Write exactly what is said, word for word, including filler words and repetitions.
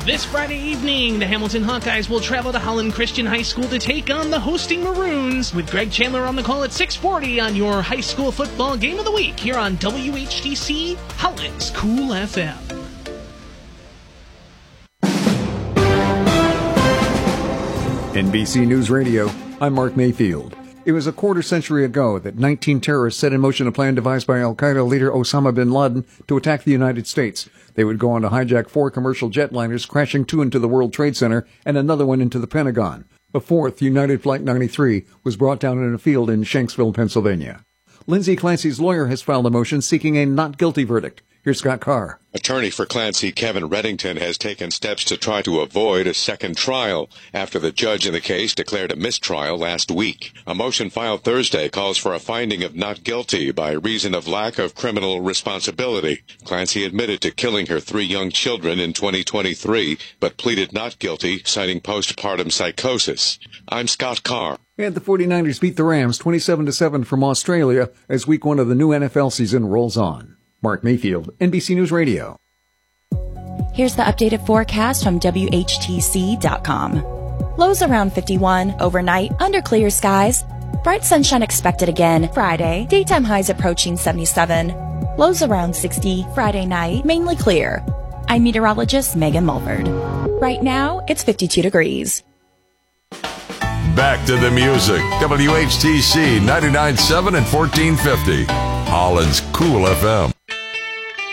This Friday evening, the Hamilton Hawkeyes will travel to Holland Christian High School to take on the hosting Maroons, with Greg Chandler on the call at six forty on your high school football game of the week here on W H T C, Holland's Cool F M. N B C News Radio, I'm Mark Mayfield. It was a quarter century ago that nineteen terrorists set in motion a plan devised by al-Qaeda leader Osama bin Laden to attack the United States. They would go on to hijack four commercial jetliners, crashing two into the World Trade Center and another one into the Pentagon. A fourth, United Flight ninety-three, was brought down in a field in Shanksville, Pennsylvania. Lindsay Clancy's lawyer has filed a motion seeking a not guilty verdict. Here's Scott Carr. Attorney for Clancy, Kevin Reddington, has taken steps to try to avoid a second trial after the judge in the case declared a mistrial last week. A motion filed Thursday calls for a finding of not guilty by reason of lack of criminal responsibility. Clancy admitted to killing her three young children in twenty twenty-three, but pleaded not guilty, citing postpartum psychosis. I'm Scott Carr. And the 49ers beat the Rams twenty-seven to seven from Australia as week one of the new N F L season rolls on. Mark Mayfield, N B C News Radio. Here's the updated forecast from W H T C dot com. Lows around fifty-one, overnight, under clear skies. Bright sunshine expected again Friday, daytime highs approaching seventy-seven. Lows around sixty, Friday night, mainly clear. I'm meteorologist Megan Mulford. Right now, it's fifty-two degrees. Back to the music. W H T C ninety-nine point seven and fourteen fifty. Holland's Cool F M.